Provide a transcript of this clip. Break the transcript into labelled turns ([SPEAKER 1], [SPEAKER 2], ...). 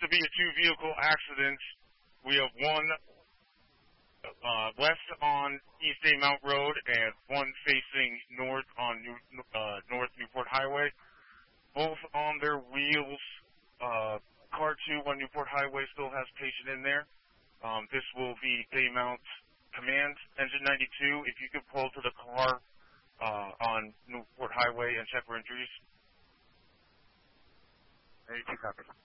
[SPEAKER 1] to be a two-vehicle accident. We have one west on East Amount Road and one facing north on North Newport Highway. Both on their wheels. Car 2 on Newport Highway still has patient in there. This will be Daymount Command, Engine 92. If you could pull to the car on Newport Highway and check for injuries.
[SPEAKER 2] 92 copy.